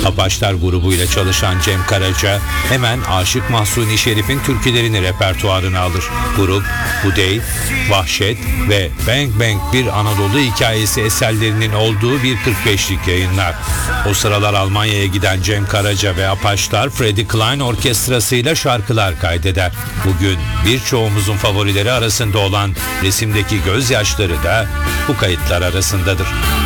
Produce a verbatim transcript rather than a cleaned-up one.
Apaçlar grubuyla çalışan Cem Karaca hemen Aşık Mahzuni Şerif'in türkülerini repertuarına alır. Grup Hudey, Vahşet ve Bang Bang bir Anadolu hikayesi eserlerinin olduğu bir kırk beşlik yayınlar. O sıralar Almanya'ya giden Cem Karaca ve Apaçlar Freddie Klein orkestrasıyla şarkılar kaydeder. Bugün birçoğumuzun favorileri arasında olan Resimdeki Gözyaşları da bu kayıtlar arasındadır.